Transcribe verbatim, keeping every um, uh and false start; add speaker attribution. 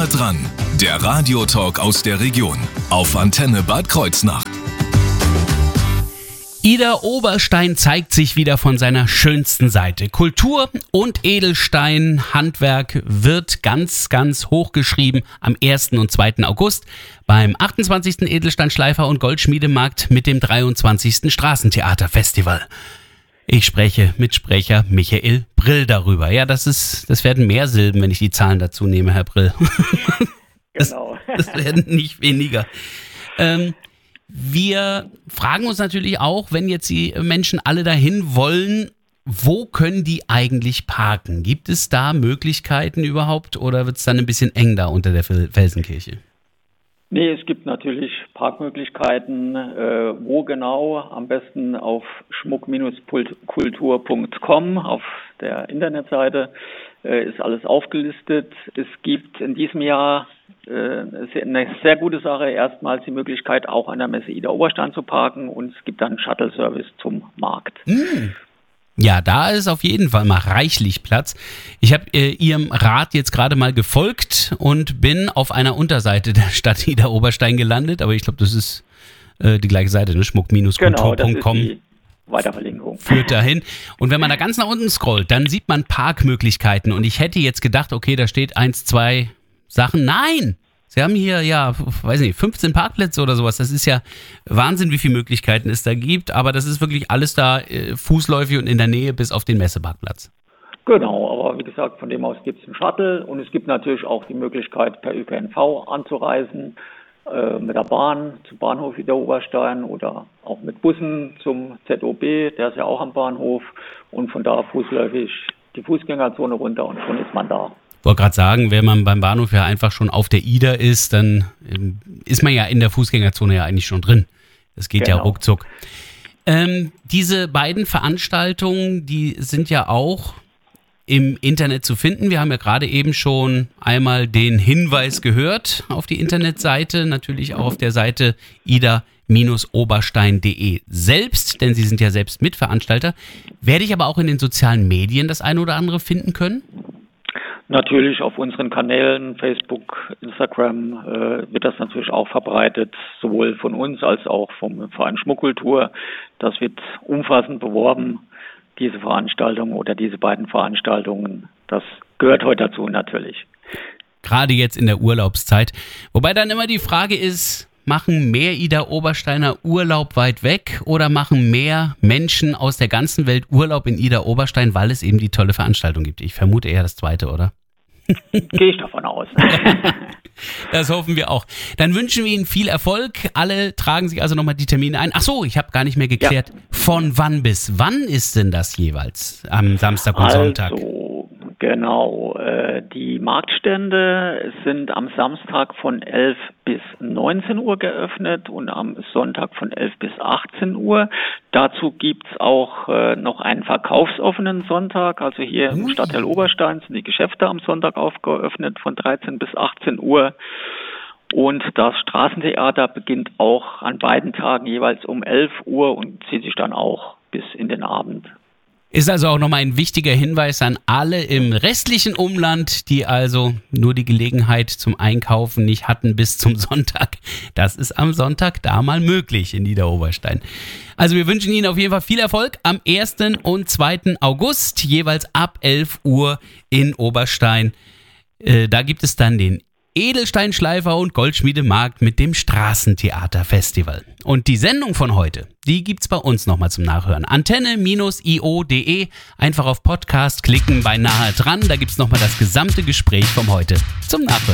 Speaker 1: Nahe dran, der Radiotalk aus der Region auf Antenne Bad Kreuznach.
Speaker 2: Ida Oberstein zeigt sich wieder von seiner schönsten Seite. Kultur und Edelstein-Handwerk wird ganz, ganz hochgeschrieben am ersten und zweiten August beim achtundzwanzigsten Edelsteinschleifer- und Goldschmiedemarkt mit dem dreiundzwanzigsten Straßentheaterfestival. Ich spreche mit Sprecher Michael Brill darüber. Ja, das ist, das werden mehr Silben, wenn ich die Zahlen dazu nehme, Herr Brill.
Speaker 3: Genau.
Speaker 2: Das, das werden nicht weniger. Ähm, Wir fragen uns natürlich auch, wenn jetzt die Menschen alle dahin wollen, wo können die eigentlich parken? Gibt es da Möglichkeiten überhaupt oder wird es dann ein bisschen eng da unter der Felsenkirche?
Speaker 3: Nee, es gibt natürlich Parkmöglichkeiten. Äh, wo genau? Am besten auf schmuck kultur punkt com auf der Internetseite äh, ist alles aufgelistet. Es gibt in diesem Jahr äh, eine sehr gute Sache, erstmals die Möglichkeit, auch an der Messe Ida Oberstein zu parken, und es gibt dann Shuttle-Service zum Markt.
Speaker 2: Mm. Ja, da ist auf jeden Fall mal reichlich Platz. Ich habe äh, Ihrem Rat jetzt gerade mal gefolgt und bin auf einer Unterseite der Stadt Ida Oberstein gelandet, aber ich glaube, das ist äh, die gleiche Seite, ne? schmuck kultur punkt com.
Speaker 3: Genau, das ist die Weiterverlinkung.
Speaker 2: Führt dahin. Und wenn man da ganz nach unten scrollt, dann sieht man Parkmöglichkeiten. Und ich hätte jetzt gedacht, okay, da steht eins, zwei Sachen. Nein! Sie haben hier, ja, weiß nicht, fünfzehn Parkplätze oder sowas. Das ist ja Wahnsinn, wie viele Möglichkeiten es da gibt. Aber das ist wirklich alles da äh, fußläufig und in der Nähe bis auf den Messeparkplatz.
Speaker 3: Genau, aber wie gesagt, von dem aus gibt es einen Shuttle. Und es gibt natürlich auch die Möglichkeit, per Ö P N V anzureisen. Äh, mit der Bahn zum Bahnhof Ida Oberstein oder auch mit Bussen zum Z O B. Der ist ja auch am Bahnhof. Und von da fußläufig die Fußgängerzone runter und schon ist man da.
Speaker 2: Ich wollte gerade sagen, wenn man beim Bahnhof ja einfach schon auf der Ida ist, dann ähm, ist man ja in der Fußgängerzone ja eigentlich schon drin. Das geht
Speaker 3: genau.
Speaker 2: ja ruckzuck. Ähm, diese beiden Veranstaltungen, die sind ja auch im Internet zu finden. Wir haben ja gerade eben schon einmal den Hinweis gehört auf die Internetseite, natürlich auch auf der Seite ida Oberstein punkt de selbst, denn Sie sind ja selbst Mitveranstalter. Werde ich aber auch in den sozialen Medien das eine oder andere finden können?
Speaker 3: Natürlich auf unseren Kanälen, Facebook, Instagram, äh, wird das natürlich auch verbreitet, sowohl von uns als auch vom Verein Schmuckkultur. Das wird umfassend beworben, diese Veranstaltung oder diese beiden Veranstaltungen. Das gehört heute dazu natürlich.
Speaker 2: Gerade jetzt in der Urlaubszeit. Wobei dann immer die Frage ist, machen mehr Ida Obersteiner Urlaub weit weg oder machen mehr Menschen aus der ganzen Welt Urlaub in Ida Oberstein, weil es eben die tolle Veranstaltung gibt? Ich vermute eher das Zweite, oder?
Speaker 3: Gehe ich davon aus.
Speaker 2: Das hoffen wir auch. Dann wünschen wir Ihnen viel Erfolg. Alle tragen sich also nochmal die Termine ein. Ach so, ich habe gar nicht mehr geklärt. Ja. Von wann bis wann ist denn das jeweils? Am Samstag und
Speaker 3: also,
Speaker 2: Sonntag?
Speaker 3: Genau, äh, die Marktstände sind am Samstag von elf bis neunzehn Uhr geöffnet und am Sonntag von elf bis achtzehn Uhr. Dazu gibt's auch äh, noch einen verkaufsoffenen Sonntag, also hier im Stadtteil Oberstein sind die Geschäfte am Sonntag aufgeöffnet von dreizehn bis achtzehn Uhr. Und das Straßentheater beginnt auch an beiden Tagen jeweils um elf Uhr und zieht sich dann auch bis in den Abend.
Speaker 2: Ist also auch nochmal ein wichtiger Hinweis an alle im restlichen Umland, die also nur die Gelegenheit zum Einkaufen nicht hatten bis zum Sonntag. Das ist am Sonntag da mal möglich in Ida Oberstein. Also wir wünschen Ihnen auf jeden Fall viel Erfolg am ersten und zweiten August, jeweils ab elf Uhr in Oberstein. Äh, da gibt es dann den Edelsteinschleifer- und Goldschmiedemarkt mit dem Straßentheaterfestival. Und die Sendung von heute, die gibt's bei uns nochmal zum Nachhören. Antenne i o punkt de, einfach auf Podcast klicken bei Nahe dran, da gibt's nochmal das gesamte Gespräch von heute zum Nachhören.